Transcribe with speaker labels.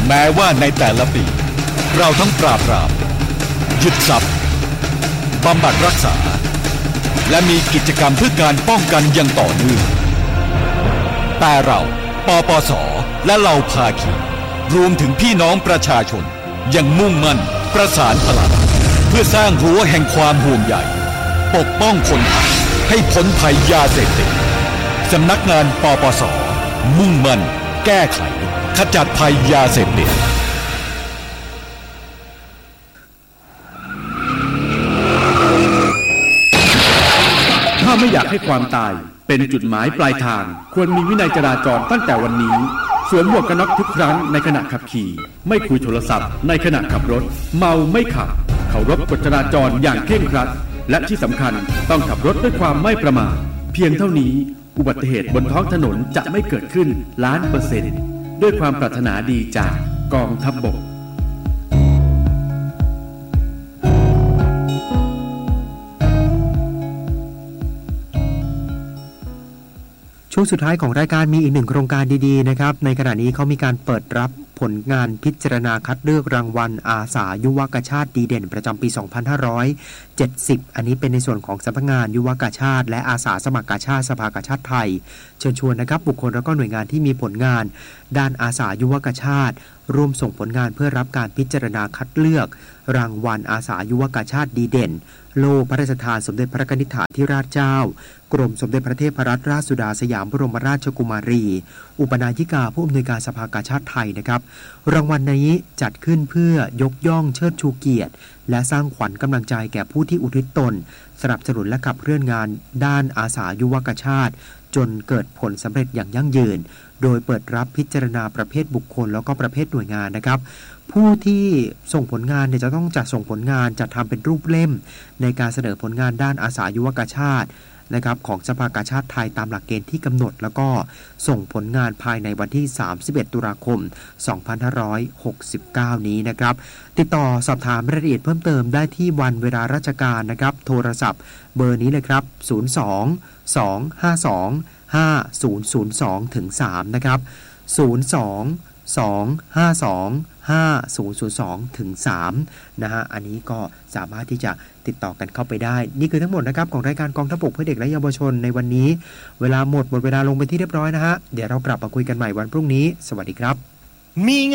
Speaker 1: แม้ว่าในแต่ละปีเราทั้งปราบปรามยึดทรัพย์บำบัดรักษาและมีกิจกรรมเพื่อการป้องกันอย่างต่อเนื่องแต่เราปปส.และเหล่าภาคีรวมถึงพี่น้องประชาชนยังมุ่งมั่นประสานพลังเพื่อสร้างรั้วแห่งความห่วงใยปกป้องคนไทยให้พ้นภัยยาเสพติดสำนักงานปปส.มุ่งมั่นแก้ไขขจัดภัยยาเสพติด
Speaker 2: ถ้าไม่อยากให้ความตายเป็นจุดหมายปลายทางควรมีวินัยจราจรตั้งแต่วันนี้สวมหมวกกันน็อกทุกครั้งในขณะขับขี่ไม่คุยโทรศัพท์ในขณะขับรถเมาไม่ขับเคารพกฎจราจรอย่างเคร่งครัดและที่สำคัญต้องขับรถด้วยความไม่ประมาทเพียงเท่านี้อุบัติเหตุบนท้องถนนจะไม่เกิดขึ้น1,000,000%ด้วยความปรารถนาดีจากกองทัพบก
Speaker 3: ช่วงสุดท้ายของรายการมีอีกหนึ่งโครงการดีๆนะครับในขณะนี้เขามีการเปิดรับผลงานพิจารณาคัดเลือกรางวัลอาสายุวกชาติดีเด่นประจำปี 2570 อันนี้เป็นในส่วนของสำนักงานยุวกชาติและอาสาสมัครกาชาติสภากาชาติไทยเชิญชวนนะครับบุคคลและก็หน่วยงานที่มีผลงานด้านอาสายุวกชาติร่วมส่งผลงานเพื่อรับการพิจารณาคัดเลือกรางวัลอาสายุวกชาติดีเด่นโล่พระราชทานสมเด็จพระนิธิฐาธิราชเจ้ากรมสมเด็จพระเทพรัตนราชสุดาสยามบรมราชกุมารี อุปนายิกาผู้อำนวยการสภากาชาติไทยนะครับรางวัลนี้จัดขึ้นเพื่อยกย่องเชิดชูเกียรติและสร้างขวัญกำลังใจแก่ผู้ที่อุทิศตนสนับสนุนและขับเคลื่อนงานด้านอาสายุวกชาติจนเกิดผลสำเร็จอย่างยั่งยืนโดยเปิดรับพิจารณาประเภทบุคคลแล้วก็ประเภทหน่วยงานนะครับผู้ที่ส่งผลงานเนี่ยจะต้องจัดส่งผลงานจัดทำเป็นรูปเล่มในการเสนอผลงานด้านอาสายุวกชาตินะครับของสภากาชาติไทยตามหลักเกณฑ์ที่กำหนดแล้วก็ส่งผลงานภายในวันที่31ตุลาคม2569นี้นะครับติดต่อสอบถามรายละเอียดเพิ่มเติมได้ที่วันเวลาราชการนะครับโทรศัพท์เบอร์นี้เลยครับ02-252-5002 ถึง 3นะครับ02-252-5002 ถึง 3นะฮะอันนี้ก็สามารถที่จะติดต่อกันเข้าไปได้นี่คือทั้งหมดนะครับของรายการกองทัพบกเพื่อเด็กและเยาวชนในวันนี้เวลาหมดเวลาลงเป็นที่เรียบร้อยนะฮะเดี๋ยวเรากลับมาคุยกันใหม่วันพรุ่งนี้สวัสดีครับมี